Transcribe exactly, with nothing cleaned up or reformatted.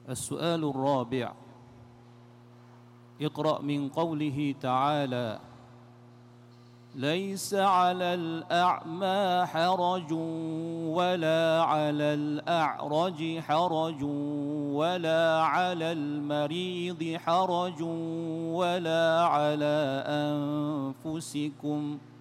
السؤال الرابع: اقرأ من قوله تعالى: ليس على الأعمى حرج ولا على الأعرج حرج ولا على المريض حرج ولا على أنفسكم